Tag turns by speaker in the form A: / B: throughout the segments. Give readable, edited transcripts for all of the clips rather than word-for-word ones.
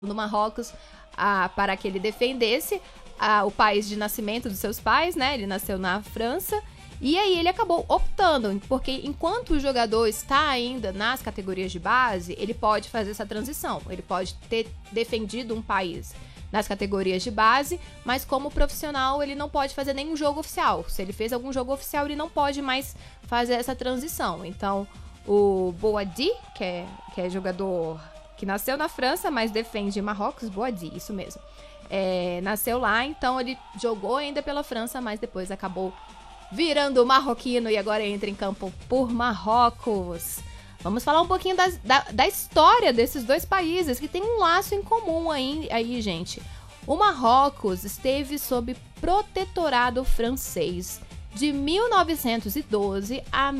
A: do Marrocos para que ele defendesse o país de nascimento dos seus pais, né? Ele nasceu na França. E aí ele acabou optando, porque enquanto o jogador está ainda nas categorias de base, ele pode fazer essa transição. Ele pode ter defendido um país nas categorias de base, mas como profissional ele não pode fazer nenhum jogo oficial. Se ele fez algum jogo oficial, ele não pode mais fazer essa transição. Então, o Boadi, que é jogador que nasceu na França, mas defende Marrocos, Boadi, isso mesmo. Nasceu lá, então ele jogou ainda pela França, mas depois acabou virando marroquino e agora entra em campo por Marrocos. Vamos falar um pouquinho da história desses dois países, que tem um laço em comum aí, gente. O Marrocos esteve sob protetorado francês de 1912 a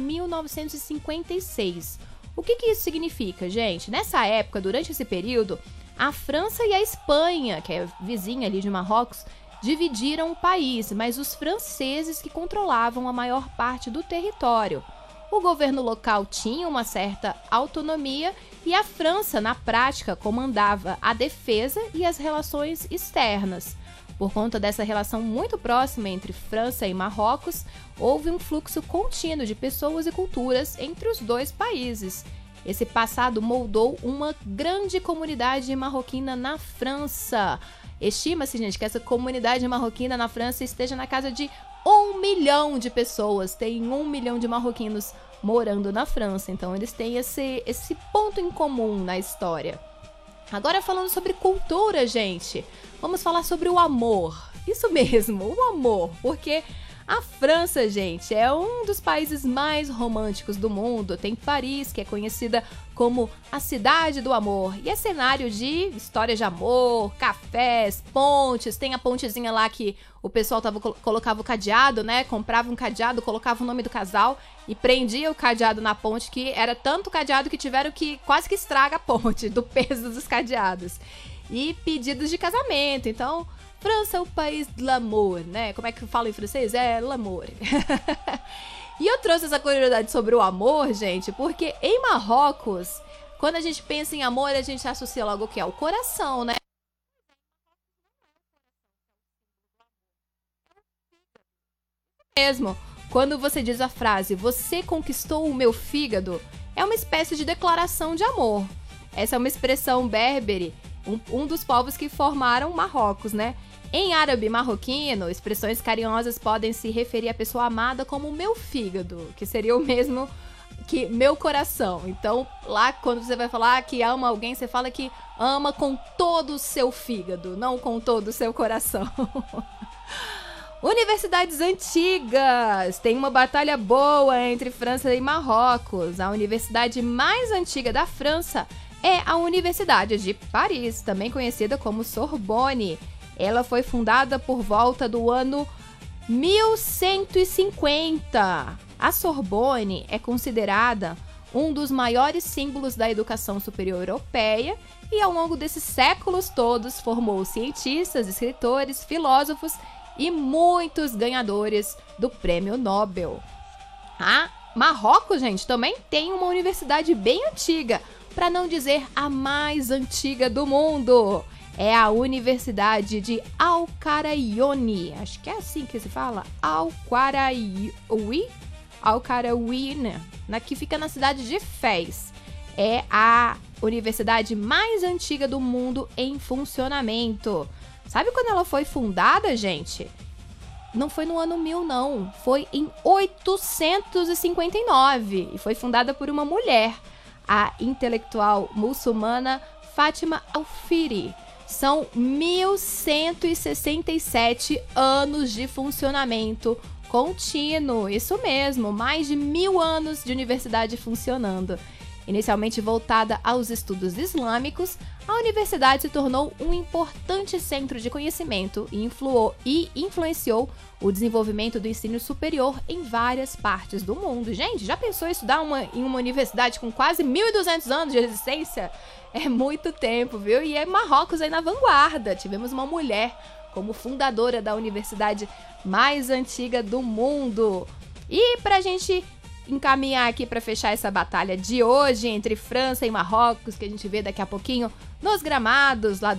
A: 1956. O que isso significa, gente? Nessa época, durante esse período, a França e a Espanha, que é vizinha ali de Marrocos, dividiram o país, mas os franceses que controlavam a maior parte do território. O governo local tinha uma certa autonomia e a França, na prática, comandava a defesa e as relações externas. Por conta dessa relação muito próxima entre França e Marrocos, houve um fluxo contínuo de pessoas e culturas entre os dois países. Esse passado moldou uma grande comunidade marroquina na França. Estima-se, gente, que essa comunidade marroquina na França esteja na casa de 1 milhão de pessoas. Tem 1 milhão de marroquinos morando na França. Então, eles têm esse ponto em comum na história. Agora, falando sobre cultura, gente, vamos falar sobre o amor. Isso mesmo, o amor. Porque a França, gente, é um dos países mais românticos do mundo. Tem Paris, que é conhecida como a cidade do amor. E é cenário de histórias de amor, cafés, pontes. Tem a pontezinha lá que o pessoal colocava o cadeado, né? Comprava um cadeado, colocava o nome do casal e prendia o cadeado na ponte, que era tanto cadeado que tiveram que quase que estraga a ponte do peso dos cadeados. E pedidos de casamento. Então, França é o país de l'amour, né? Como é que fala em francês? É l'amour. E eu trouxe essa curiosidade sobre o amor, gente, porque em Marrocos, quando a gente pensa em amor, a gente associa logo o que é o coração, né? Mesmo, quando você diz a frase, você conquistou o meu fígado, é uma espécie de declaração de amor. Essa é uma expressão berbere, um dos povos que formaram Marrocos, né? Em árabe marroquino, expressões carinhosas podem se referir à pessoa amada como meu fígado, que seria o mesmo que meu coração. Então, lá quando você vai falar que ama alguém, você fala que ama com todo o seu fígado, não com todo o seu coração. Universidades antigas. Tem uma batalha boa entre França e Marrocos. A universidade mais antiga da França é a Universidade de Paris, também conhecida como Sorbonne. Ela foi fundada por volta do ano 1150. A Sorbonne é considerada um dos maiores símbolos da educação superior europeia e, ao longo desses séculos todos, formou cientistas, escritores, filósofos e muitos ganhadores do Prêmio Nobel. Marrocos, gente, também tem uma universidade bem antiga, para não dizer a mais antiga do mundo. É a Universidade de Al-Qarayoni. Acho que é assim que se fala. Al-Qarawiyyin, que fica na cidade de Fez. É a universidade mais antiga do mundo em funcionamento. Sabe quando ela foi fundada, gente? Não foi no ano 1000, não. Foi em 859. E foi fundada por uma mulher, a intelectual muçulmana Fátima Al-Firi. São 1167 anos de funcionamento contínuo. Isso mesmo, mais de 1000 anos de universidade funcionando. Inicialmente voltada aos estudos islâmicos, a universidade se tornou um importante centro de conhecimento e influenciou o desenvolvimento do ensino superior em várias partes do mundo. Gente, já pensou em estudar em uma universidade com quase 1.200 anos de existência? É muito tempo, viu? E é Marrocos aí na vanguarda. Tivemos uma mulher como fundadora da universidade mais antiga do mundo. E pra gente encaminhar aqui para fechar essa batalha de hoje entre França e Marrocos, que a gente vê daqui a pouquinho nos gramados lá